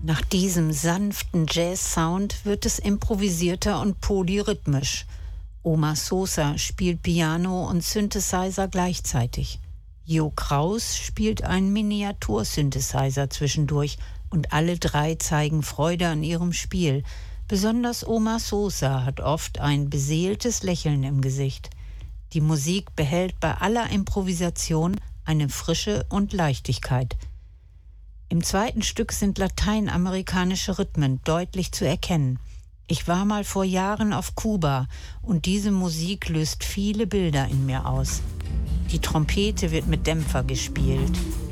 Nach diesem sanften Jazz-Sound wird es improvisierter und polyrhythmisch. Omar Sosa spielt Piano und Synthesizer gleichzeitig. Jo Kraus spielt einen Miniatur-Synthesizer zwischendurch und alle drei zeigen Freude an ihrem Spiel. Besonders Omar Sosa hat oft ein beseeltes Lächeln im Gesicht. Die Musik behält bei aller Improvisation eine Frische und Leichtigkeit. Im zweiten Stück sind lateinamerikanische Rhythmen deutlich zu erkennen. Ich war mal vor Jahren auf Kuba und diese Musik löst viele Bilder in mir aus. Die Trompete wird mit Dämpfer gespielt.